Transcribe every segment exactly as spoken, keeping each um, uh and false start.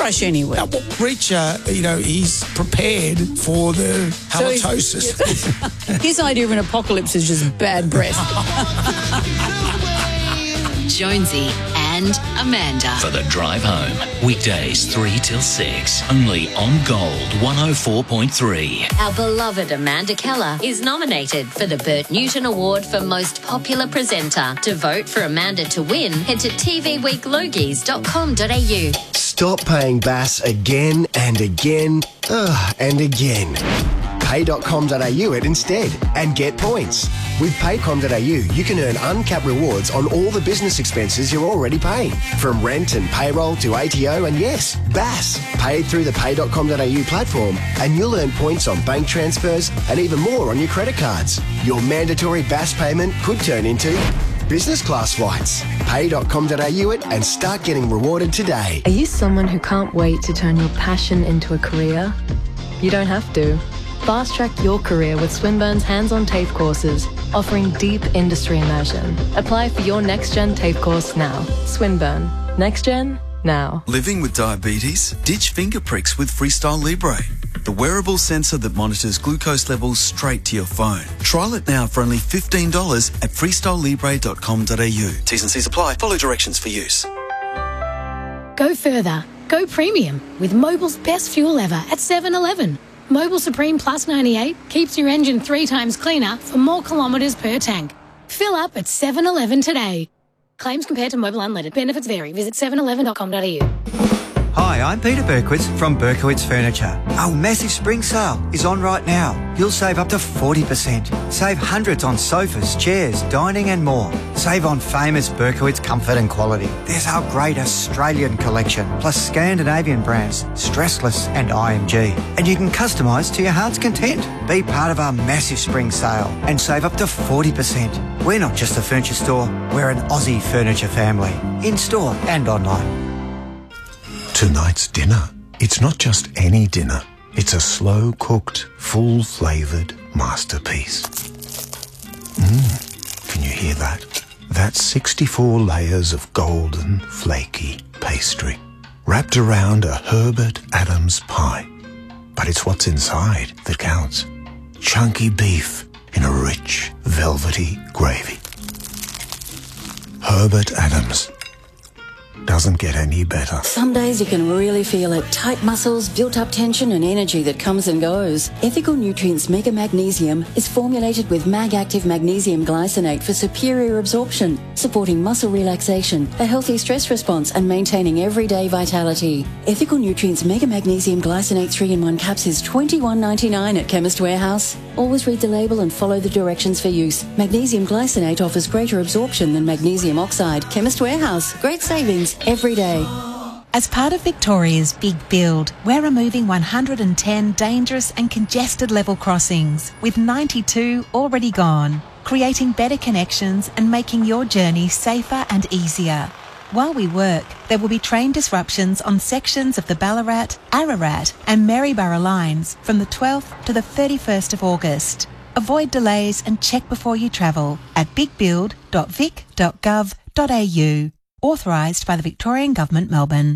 toothbrush anyway. Uh, well, Reacher, you know, he's prepared for the halitosis. So his idea of an apocalypse is just bad breath. Jonesy and Amanda. For the drive home. Weekdays three till six. Only on Gold one oh four point three. Our beloved Amanda Keller is nominated for the Bert Newton Award for Most Popular Presenter. To vote for Amanda to win, head to t v week logies dot com dot a u. Stop paying Bass again and again ugh, and again. pay dot com dot a u it instead and get points. With pay dot com dot a u, you can earn uncapped rewards on all the business expenses you're already paying, from rent and payroll to A T O and, yes, Bass. Paid through the pay dot com dot a u platform, and you'll earn points on bank transfers and even more on your credit cards. Your mandatory Bass payment could turn into business class flights. pay dot com dot a u it and start getting rewarded today. Are you someone who can't wait to turn your passion into a career? You don't have to. Fast-track your career with Swinburne's hands-on TAFE courses, offering deep industry immersion. Apply for your next-gen TAFE course now. Swinburne. Next-gen, now. Living with diabetes? Ditch finger pricks with Freestyle Libre, the wearable sensor that monitors glucose levels straight to your phone. Trial it now for only fifteen dollars at freestyle libre dot com dot a u. T's and C's apply. Follow directions for use. Go further. Go premium with Mobil's best fuel ever at seven eleven. Mobil Supreme Plus ninety-eight keeps your engine three times cleaner for more kilometres per tank. Fill up at seven eleven today. Claims compared to Mobil Unleaded. Benefits vary. Visit seven eleven dot com dot a u. Hi, I'm Peter Berkowitz from Berkowitz Furniture. Our massive spring sale is on right now. You'll save up to forty percent. Save hundreds on sofas, chairs, dining and more. Save on famous Berkowitz comfort and quality. There's our great Australian collection, plus Scandinavian brands, Stressless and I M G. And you can customise to your heart's content. Be part of our massive spring sale and save up to forty percent. We're not just a furniture store, we're an Aussie furniture family. In-store and online. Tonight's dinner. It's not just any dinner. It's a slow-cooked, full-flavoured masterpiece. Mmm, can you hear that? That's sixty-four layers of golden, flaky pastry, wrapped around a Herbert Adams pie. But it's what's inside that counts. Chunky beef in a rich, velvety gravy. Herbert Adams. Doesn't get any better. Some days you can really feel it. Tight muscles, built-up tension and energy that comes and goes. Ethical Nutrients Mega Magnesium is formulated with Mag-Active Magnesium Glycinate for superior absorption, supporting muscle relaxation, a healthy stress response and maintaining everyday vitality. Ethical Nutrients Mega Magnesium Glycinate three in one caps is twenty-one ninety-nine at Chemist Warehouse. Always read the label and follow the directions for use. Magnesium Glycinate offers greater absorption than magnesium oxide. Chemist Warehouse. Great savings every day. As part of Victoria's Big Build, we're removing one hundred ten dangerous and congested level crossings, with ninety-two already gone, creating better connections and making your journey safer and easier. While we work, there will be train disruptions on sections of the Ballarat, Ararat and Maryborough lines from the twelfth to the thirty-first of August. Avoid delays and check before you travel at big build dot vic dot gov dot a u. Authorised by the Victorian Government, Melbourne.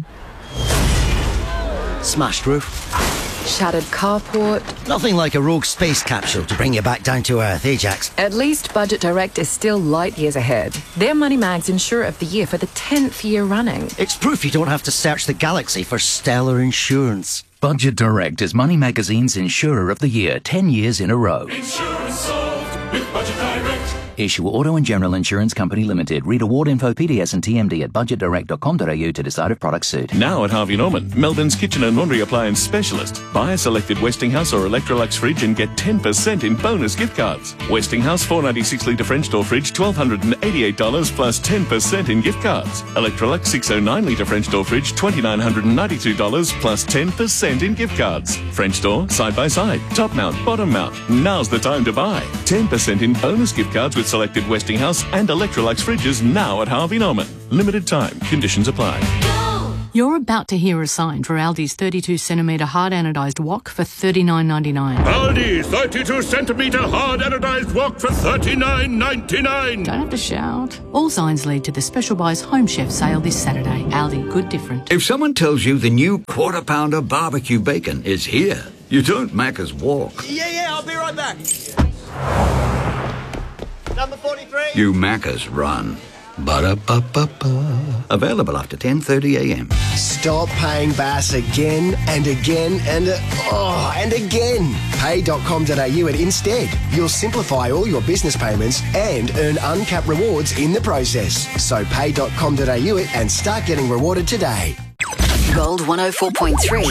Smashed roof. Shattered carport. Nothing like a rogue space capsule to bring you back down to earth, eh, Jax? At least Budget Direct is still light years ahead. They're Money Mag's Insurer of the Year for the tenth year running. It's proof you don't have to search the galaxy for stellar insurance. Budget Direct is Money Magazine's Insurer of the Year ten years in a row. Insurance solved with Budget Direct. Issue Auto and General Insurance Company Limited. Read award info, P D S and T M D at budget direct dot com dot a u to decide if products suit. Now at Harvey Norman, Melbourne's kitchen and laundry appliance specialist. Buy a selected Westinghouse or Electrolux fridge and get ten percent in bonus gift cards. Westinghouse four ninety-six litre French door fridge, one thousand two hundred eighty-eight dollars plus ten percent in gift cards. Electrolux six oh nine litre French door fridge, two thousand nine hundred ninety-two dollars plus ten percent in gift cards. French door, side by side, top mount, bottom mount. Now's the time to buy. ten percent in bonus gift cards with selected Westinghouse and Electrolux fridges now at Harvey Norman. Limited time. Conditions apply. You're about to hear a sign for Aldi's thirty-two centimetre hard anodised wok for thirty-nine ninety-nine. Aldi, thirty-two centimetre hard anodised wok for thirty-nine ninety-nine. Don't have to shout. All signs lead to the Special Buys Home Chef sale this Saturday. Aldi, good different. If someone tells you the new Quarter Pounder barbecue bacon is here, you don't Macca's walk. Yeah, yeah, I'll be right back. Number forty-three. You Macca's run. Ba-da-ba-ba-ba. Available after ten thirty a m. Stop paying Bass again and again and uh, oh and again. pay dot com dot a u at Instead. You'll simplify all your business payments and earn uncapped rewards in the process. So pay dot com dot a u and start getting rewarded today. Gold one oh four point three.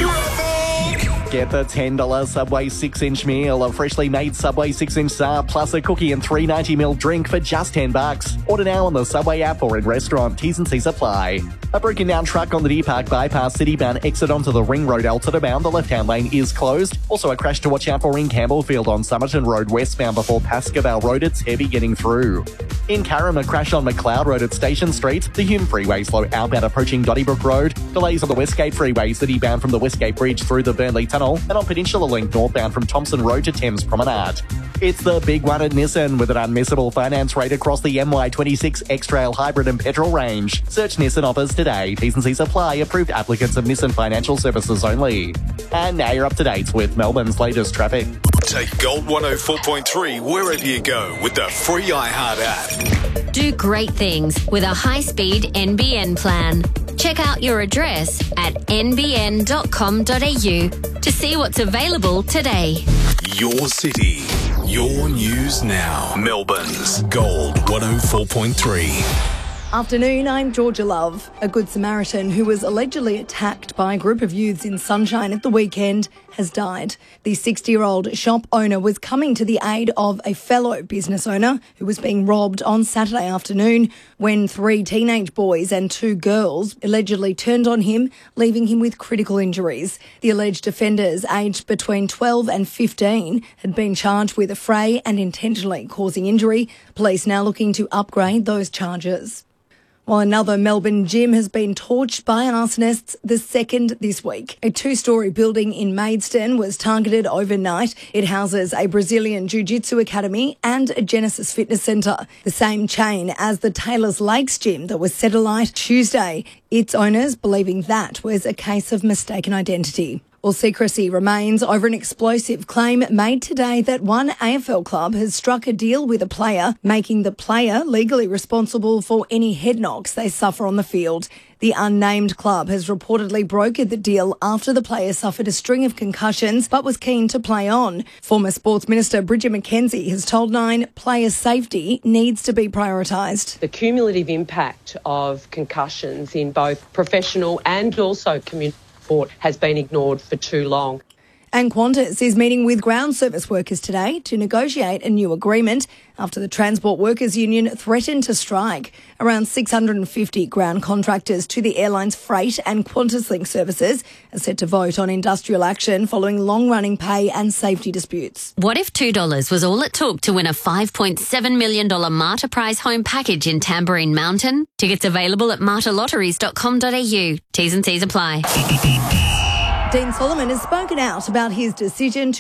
Get the ten dollars Subway six inch meal, a freshly made Subway six inch sub, plus a cookie and three ninety milliliter drink for just ten bucks. Order now on the Subway app or in restaurant. T's and C's apply. A broken down truck on the Deer Park bypass Citybound exit onto the Ring Road Altona bound. The left-hand lane is closed. Also a crash to watch out for in Campbellfield on Somerton Road westbound before Pascoe Road. It's heavy getting through. In Carrum, a crash on McLeod Road at Station Street. The Hume Freeway slow outbound approaching Donnybrook Road. Delays on the Westgate Freeway Citybound from the Westgate Bridge through the Burnley Tunnel. And on Peninsula Link northbound from Thompson Road to Thames Promenade. It's the big one at Nissan with an unmissable finance rate across the M Y twenty-six X-Trail Hybrid and Petrol range. Search Nissan offers today. T's and C's apply. Approved applicants of Nissan Financial Services only. And now you're up to date with Melbourne's latest traffic. Take Gold one oh four point three wherever you go with the free iHeart app. Do great things with a high-speed N B N plan. Check out your address at n b n dot com dot a u to see what's available today. Your city, your news now. Melbourne's Gold one oh four point three. Afternoon, I'm Georgia Love. A Good Samaritan who was allegedly attacked by a group of youths in Sunshine at the weekend has died. The sixty-year-old shop owner was coming to the aid of a fellow business owner who was being robbed on Saturday afternoon when three teenage boys and two girls allegedly turned on him, leaving him with critical injuries. The alleged offenders, aged between twelve and fifteen, had been charged with affray and intentionally causing injury. Police now looking to upgrade those charges. While another Melbourne gym has been torched by arsonists, the second this week. A two-storey building in Maidstone was targeted overnight. It houses a Brazilian Jiu-Jitsu academy and a Genesis fitness centre, the same chain as the Taylor's Lakes gym that was set alight Tuesday. Its owners believing that was a case of mistaken identity. Well, secrecy remains over an explosive claim made today that one A F L club has struck a deal with a player, making the player legally responsible for any head knocks they suffer on the field. The unnamed club has reportedly brokered the deal after the player suffered a string of concussions but was keen to play on. Former Sports Minister Bridget McKenzie has told Nine player safety needs to be prioritised. The cumulative impact of concussions in both professional and also community sport has been ignored for too long. And Qantas is meeting with ground service workers today to negotiate a new agreement after the Transport Workers Union threatened to strike. Around six hundred fifty ground contractors to the airline's freight and QantasLink services are set to vote on industrial action following long-running pay and safety disputes. What if two dollars was all it took to win a five point seven million dollars Marta Prize home package in Tambourine Mountain? Tickets available at marta lotteries dot com dot a u. T's and C's apply. Dean Solomon has spoken out about his decision to